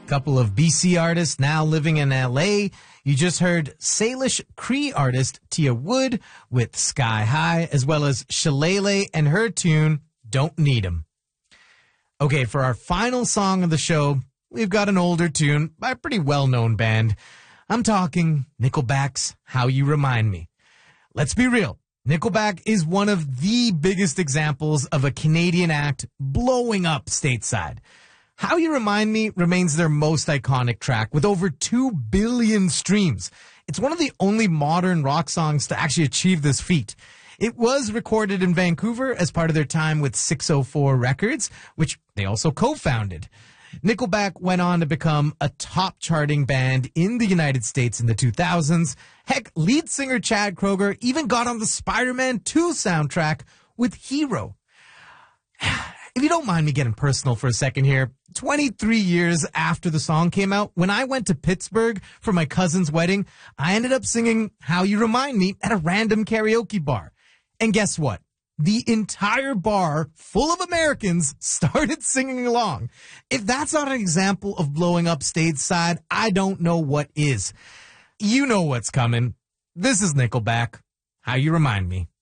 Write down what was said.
couple of BC artists now living in LA. You just heard Salish Cree artist Tia Wood with Sky High, as well as Shillelagh and her tune, Don't Need 'Em. Okay, for our final song of the show, we've got an older tune by a pretty well-known band. I'm talking Nickelback's How You Remind Me. Let's be real. Nickelback is one of the biggest examples of a Canadian act blowing up stateside. How You Remind Me remains their most iconic track with over 2 billion streams. It's one of the only modern rock songs to actually achieve this feat. It was recorded in Vancouver as part of their time with 604 Records, which they also co-founded. Nickelback went on to become a top charting band in the United States in the 2000s. Heck, lead singer Chad Kroeger even got on the Spider-Man 2 soundtrack with Hero. If you don't mind me getting personal for a second here, 23 years after the song came out, when I went to Pittsburgh for my cousin's wedding, I ended up singing How You Remind Me at a random karaoke bar. And guess what? The entire bar full of Americans started singing along. If that's not an example of blowing up stateside, I don't know what is. You know what's coming. This is Nickelback. How You Remind Me.